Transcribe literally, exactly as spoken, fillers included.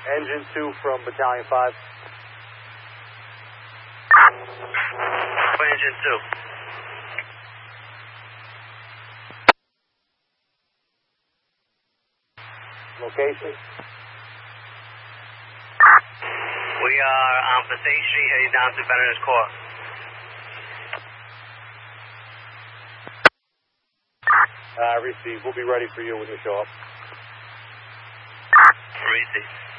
Engine two from Battalion five. Engine two. Location? We are on Passaic Street heading down to Veterans Court. Uh, receive. We'll be ready for you when you show up. Receive.